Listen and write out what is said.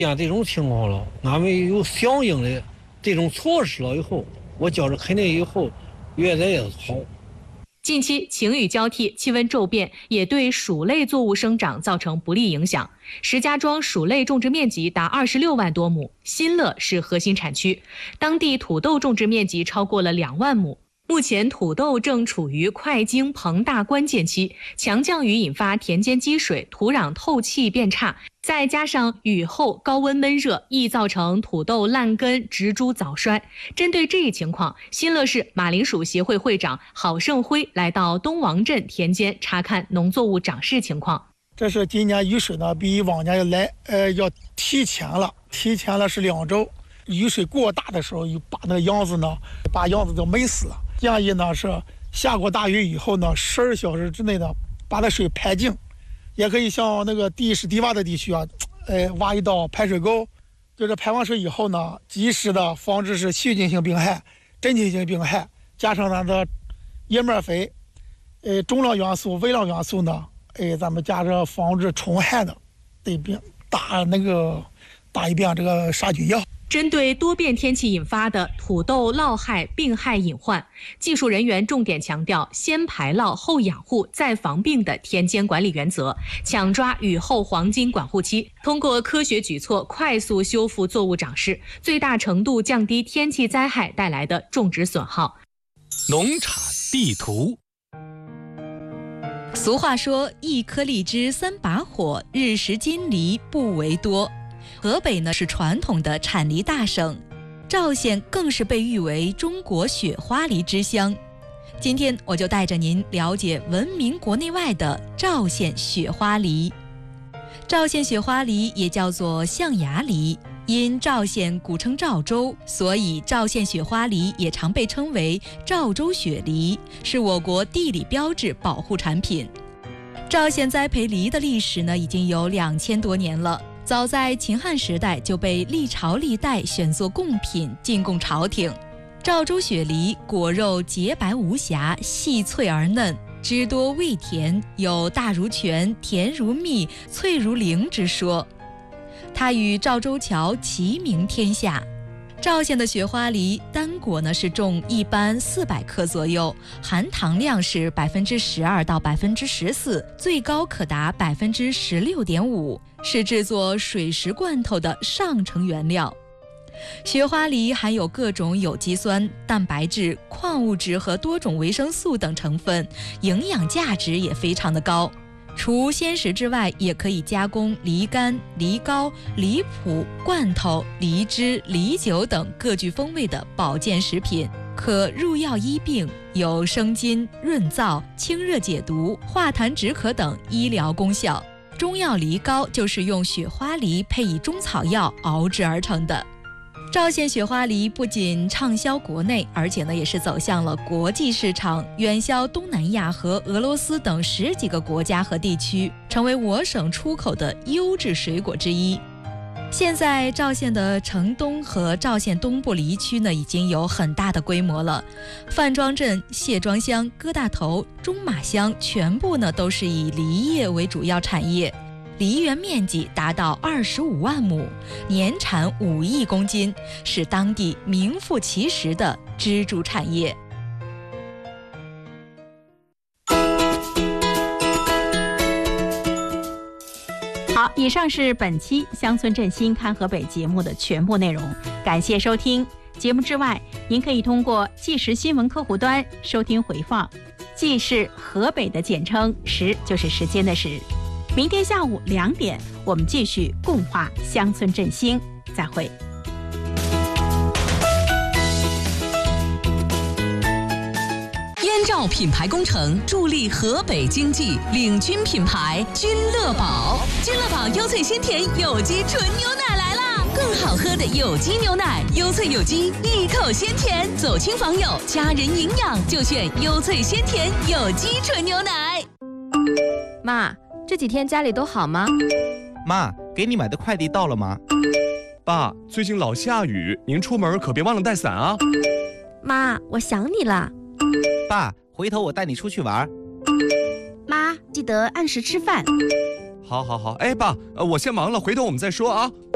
像这种情况了，俺们有相应的这种措施了以后，我觉着肯定以后越来越好。 近期晴雨交替，气温骤变，也对薯类作物生长造成不利影响。石家庄薯类种植面积达26万多亩，新乐是核心产区，当地土豆种植面积超过了2万亩。目前土豆正处于快茎膨大关键期，强降雨引发田间积水，土壤透气变差，再加上雨后高温闷热，易造成土豆烂根、植株早衰。针对这一情况，新乐市马铃薯协会会长郝胜辉来到东王镇田间查看农作物长势情况。 这是今年雨水呢比往年要提前了是2周。雨水过大的时候，把那个秧子就闷死了。建议呢是下过大雨以后呢，12小时之内呢把那水排净，也可以像那个地势低洼的地区啊，挖一道排水沟，就是排完水以后呢，及时的防止是细菌性病害、真菌性病害，加上咱的叶面肥，中量元素、微量元素呢，咱们加上防止虫害的，对病打一遍这个杀菌药。 针对多变天气引发的土豆涝害病害隐患，技术人员重点强调先排涝后养护再防病的田间管理原则，抢抓雨后黄金管护期，通过科学举措快速修复作物长势，最大程度降低天气灾害带来的种植损耗。 农产地图。 俗话说，一颗荔枝3把火，日食金梨不为多。河北呢是传统的产梨大省，赵县更是被誉为中国雪花梨之乡。今天我就带着您了解闻名国内外的赵县雪花梨。赵县雪花梨也叫做象牙梨，因赵县古称赵州，所以赵县雪花梨也常被称为赵州雪梨，是我国地理标志保护产品。赵县栽培梨的历史呢已经有2000多年了。早在秦汉时代就被历朝历代选作贡品进贡朝廷。赵州雪梨果肉洁白无瑕，细脆而嫩，汁多味甜，有大如拳、甜如蜜、脆如菱之说。它与赵州桥齐名天下。赵县的雪花梨单果呢是重一般400克左右，含糖量是12%到14%，最高可达16.5%，是制作水食罐头的上乘原料。雪花梨含有各种有机酸、蛋白质、矿物质和多种维生素等成分，营养价值也非常的高。除鲜食之外，也可以加工梨干、梨膏、梨脯、罐头、梨汁、梨酒等各具风味的保健食品，可入药医病，有生津、润燥、清热解毒、化痰止渴等医疗功效。中药梨膏就是用雪花梨配以中草药熬制而成的。赵县雪花梨不仅畅销国内，而且呢也是走向了国际市场，远销东南亚和俄罗斯等10几个国家和地区，成为我省出口的优质水果之一。现在赵县的城东和赵县东部梨区呢已经有很大的规模了，范庄镇、谢庄乡、疙瘩头、中马乡全部呢都是以梨业为主要产业。梨园面积达到25万亩，年产5亿公斤，是当地名副其实的支柱产业。 好，以上是本期乡村振兴看河北节目的全部内容，感谢收听。节目之外，您可以通过即时新闻客户端收听回放，即是河北的简称，时就是时间的时。明天下午2点，我们继续共话乡村振兴，再会。 燕赵品牌工程助力河北经济，领军品牌君乐宝。君乐宝优萃鲜甜有机纯牛奶来啦！更好喝的有机牛奶，优萃有机，一口鲜甜，走亲访友，家人营养就选优萃鲜甜有机纯牛奶。 妈，这几天家里都好吗？ 妈，给你买的快递到了吗？ 爸，最近老下雨，您出门可别忘了带伞啊。 妈，我想你了。 爸，回头我带你出去玩。 妈，记得按时吃饭。 好。哎，爸，我先忙了，回头我们再说啊。